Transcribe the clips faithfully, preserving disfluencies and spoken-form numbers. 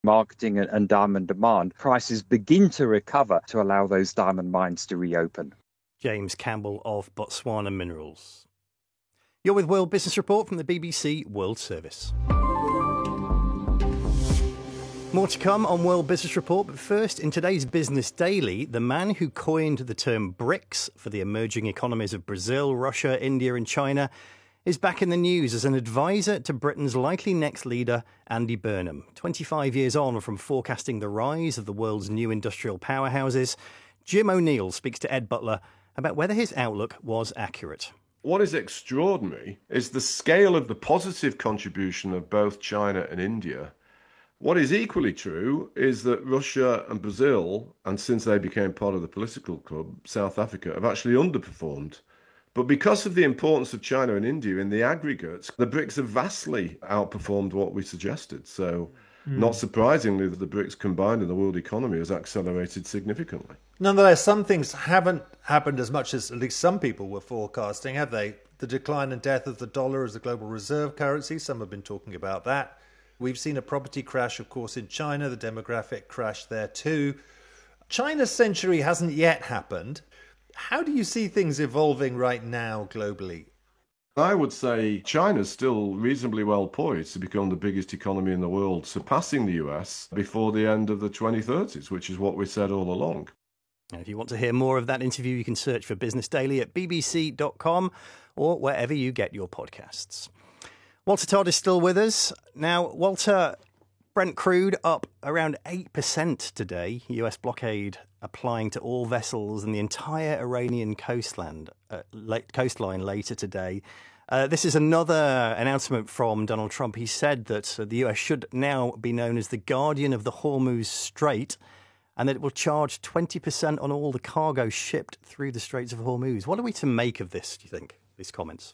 marketing and, and diamond demand, prices begin to recover to allow those diamond mines to reopen. James Campbell of Botswana Minerals. You're with World Business Report from the B B C World Service. More to come on World Business Report, but first, in today's Business Daily, the man who coined the term BRICS for the emerging economies of Brazil, Russia, India and China is back in the news as an advisor to Britain's likely next leader, Andy Burnham. twenty-five years on from forecasting the rise of the world's new industrial powerhouses, Jim O'Neill speaks to Ed Butler about whether his outlook was accurate. What is extraordinary is the scale of the positive contribution of both China and India. What is equally true is that Russia and Brazil, and since they became part of the political club, South Africa, have actually underperformed. But because of the importance of China and India in the aggregates, the BRICS have vastly outperformed what we suggested. So, mm. not surprisingly, that the BRICS combined in the world economy has accelerated significantly. Nonetheless, some things haven't happened as much as at least some people were forecasting, have they? The decline and death of the dollar as the global reserve currency, some have been talking about that. We've seen a property crash, of course, in China, the demographic crash there too. China's century hasn't yet happened. How do you see things evolving right now globally? I would say China's still reasonably well poised to become the biggest economy in the world, surpassing the U S before the end of the twenty thirties, which is what we said all along. And if you want to hear more of that interview, you can search for Business Daily at b b c dot com or wherever you get your podcasts. Walter Todd is still with us. Now, Walter, Brent crude up around eight percent today. U S blockade applying to all vessels and the entire Iranian coastland, uh, late, coastline later today. Uh, this is another announcement from Donald Trump. He said that uh, the U S should now be known as the guardian of the Hormuz Strait and that it will charge twenty percent on all the cargo shipped through the Straits of Hormuz. What are we to make of this, do you think, these comments?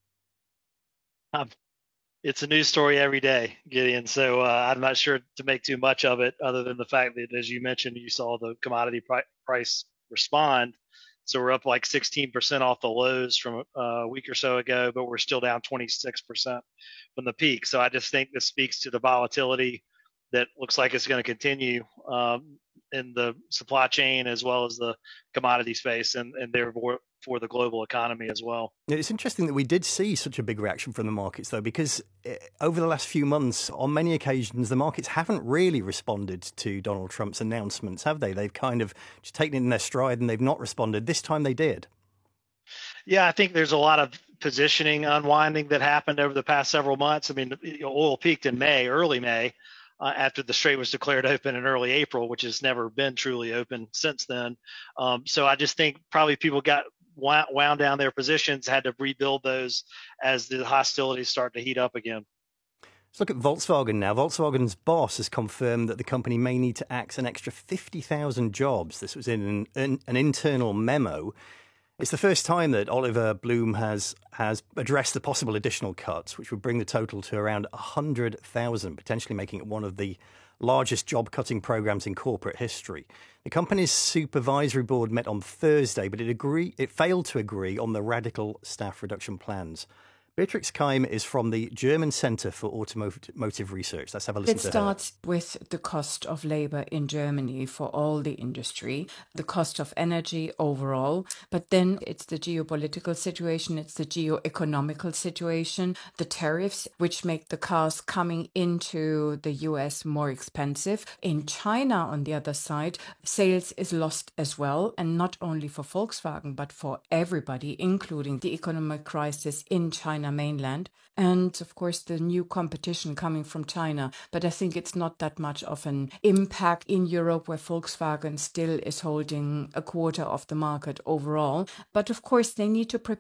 Um. It's a news story every day, Gideon. So uh, I'm not sure to make too much of it other than the fact that, as you mentioned, you saw the commodity pri- price respond. So we're up like sixteen percent off the lows from uh, a week or so ago, but we're still down twenty-six percent from the peak. So I just think this speaks to the volatility that looks like it's going to continue um, in the supply chain as well as the commodity space and, and therefore for the global economy as well. It's interesting that we did see such a big reaction from the markets, though, because over the last few months, on many occasions, the markets haven't really responded to Donald Trump's announcements, have they? They've kind of just taken it in their stride and they've not responded. This time they did. Yeah, I think there's a lot of positioning unwinding that happened over the past several months. I mean, oil peaked in May, early May, uh, after the strait was declared open in early April, which has never been truly open since then. Um, so I just think probably people got wound down their positions, had to rebuild those as the hostilities start to heat up again. Let's look at Volkswagen now. Volkswagen's boss has confirmed that the company may need to axe an extra fifty thousand jobs. This was in an, an, an internal memo. It's the first time that Oliver Bloom has has addressed the possible additional cuts, which would bring the total to around one hundred thousand, potentially making it one of the largest job-cutting programs in corporate history. The company's supervisory board met on Thursday, but it agree, it failed to agree on the radical staff reduction plans. Beatrix Keim is from the German Centre for Automotive Research. Let's have a listen it to her. It starts with the cost of labour in Germany for all the industry, the cost of energy overall, but then it's the geopolitical situation, it's the geo-economical situation, the tariffs, which make the cars coming into the U S more expensive. In China, on the other side, sales is lost as well, and not only for Volkswagen, but for everybody, including the economic crisis in China mainland, and of course the new competition coming from China. But I think it's not that much of an impact in Europe, where Volkswagen still is holding a quarter of the market overall. But of course they need to prepare